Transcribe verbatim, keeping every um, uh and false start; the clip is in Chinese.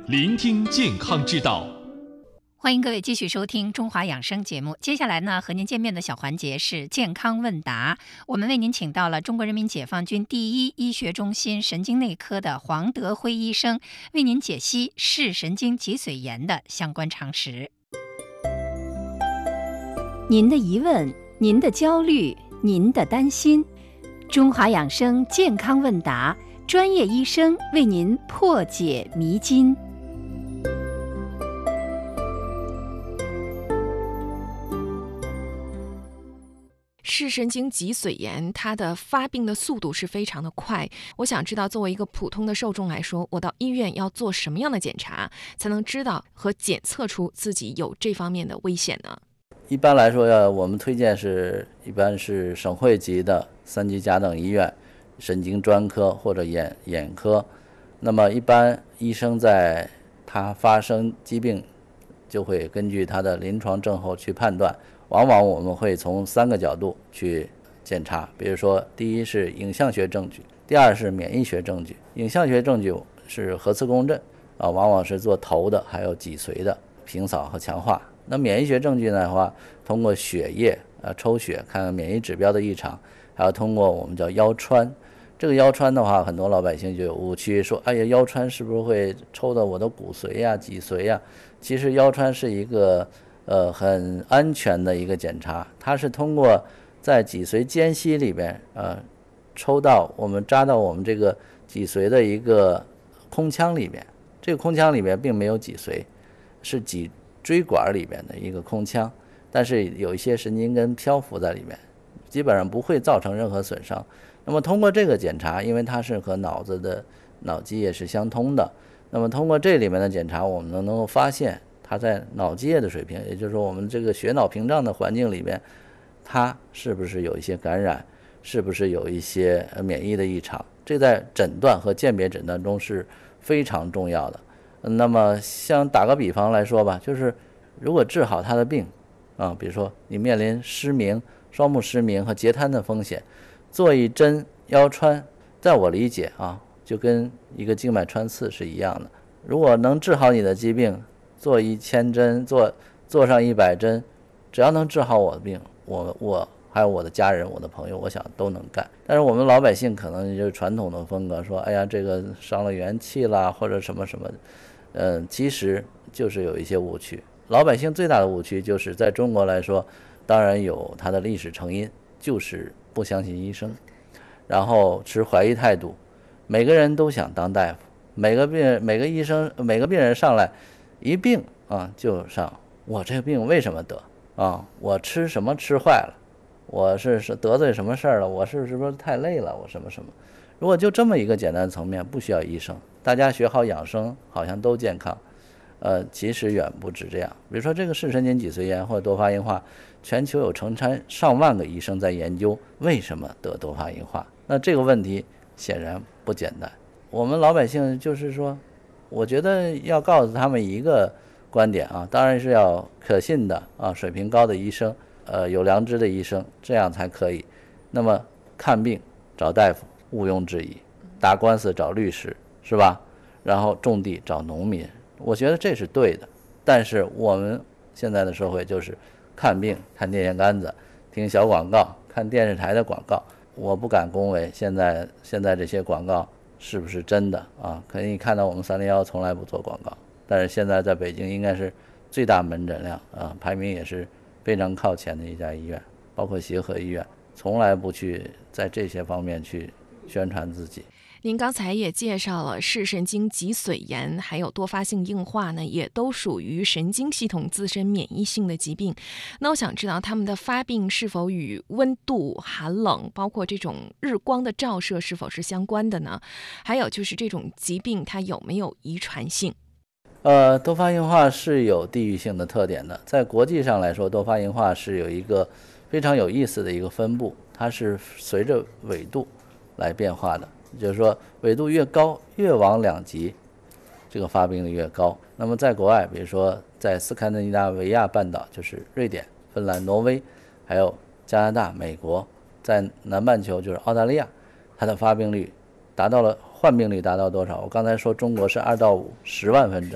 聆听健康之道。 欢迎各位继续收听中华养生节目。接下来呢，和您见面的小环节是健康问答。我们为您请到了中国人民解放军第一医学中心神经内科的黄德辉医生，为您解析视神经脊髓炎的相关常识。您的疑问，您的焦虑，您的担心，中华养生健康问答，专业医生为您破解迷津。 视神经脊髓炎它的发病的速度是非常的快，我想知道作为一个普通的受众来说，我到医院要做什么样的检查才能知道和检测出自己有这方面的危险呢？ 一般来说要我们推荐是一般是省会级的三级甲等医院神经专科或者眼眼科。那么一般医生在他发生疾病就会根据他的临床症候去判断，往往我们会从三个角度去检查，比如说第一是影像学证据，第二是免疫学证据。影像学证据是核磁共振啊，往往是做头的还有脊髓的平扫和强化。那免疫学证据呢的话，通过血液呃抽血看看免疫指标的异常，还有通过我们叫腰穿。这个腰穿的话，很多老百姓就有误区，说哎呀腰穿是不是会抽到我的骨髓呀、脊髓呀？其实腰穿是一个呃很安全的一个检查，它是通过在脊髓间隙里边呃抽到我们扎到我们这个脊髓的一个空腔里边，这个空腔里边并没有脊髓，是脊椎管里边的一个空腔，但是有一些神经根漂浮在里面，基本上不会造成任何损伤。那么通过这个检查，因为它是和脑子的脑积液是相通的，那么通过这里面的检查，我们能够发现它在脑积液的水平，也就是说我们这个血脑屏障的环境里边，它是不是有一些感染，是不是有一些免疫的异常，这在诊断和鉴别诊断中是非常重要的。那么像打个比方来说吧，就是如果治好他的病啊，比如说你面临失明、双目失明和截瘫的风险，做一针腰穿，在我理解啊，就跟一个静脉穿刺是一样的。如果能治好你的疾病，做一千针，做做上一百针，只要能治好我的病，我我还有我的家人、我的朋友，我想都能干。但是我们老百姓可能就是传统的风格，说哎呀这个伤了元气啦，或者什么什么，嗯，其实就是有一些误区。老百姓最大的误区就是在中国来说，当然有它的历史成因，就是不相信医生，然后持怀疑态度，每个人都想当大夫，每个病人每个医生每个病人上来一病啊就上，我这个病为什么得啊？我吃什么吃坏了？我是是得罪什么事儿了？我是是不是太累了？我什么什么？如果就这么一个简单的层面，不需要医生，大家学好养生，好像都健康。呃，其实远不止这样。比如说这个视神经脊髓炎或者多发硬化，全球有成千上万个医生在研究为什么得多发硬化。那这个问题显然不简单。我们老百姓就是说，我觉得要告诉他们一个观点啊，当然是要可信的啊，水平高的医生，呃，有良知的医生，这样才可以。那么看病找大夫毋庸置疑，打官司找律师是吧？然后种地找农民，我觉得这是对的。但是我们现在的社会就是看病看电线杆子，听小广告，看电视台的广告。我不敢恭维现在现在这些广告是不是真的啊？可以看到我们三零一从来不做广告，但是现在在北京应该是最大门诊量啊，排名也是非常靠前的一家医院，包括协和医院，从来不去在这些方面去宣传自己。 您刚才也介绍了视神经脊髓炎还有多发性硬化呢，也都属于神经系统自身免疫性的疾病。那我想知道它们的发病是否与温度、寒冷，包括这种日光的照射是否是相关的呢？还有就是这种疾病它有没有遗传性？ 呃，多发硬化是有地域性的特点的。在国际上来说，多发硬化是有一个非常有意思的一个分布，它是随着纬度来变化的。就是说纬度越高，越往两极，这个发病率越高。那么在国外，比如说在斯堪的纳维亚半岛，就是瑞典、芬兰、挪威，还有加拿大、美国，在南半球就是澳大利亚，它的发病率达到了患病率达到多少？我刚才说中国是二到五十万分诊，